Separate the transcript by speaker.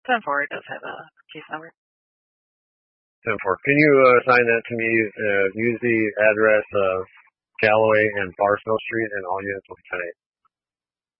Speaker 1: 10-4 does have a case number.
Speaker 2: 10-4. Can you assign that to me? Use the address of Callaway and Barstow Street, and all units will be 10-8.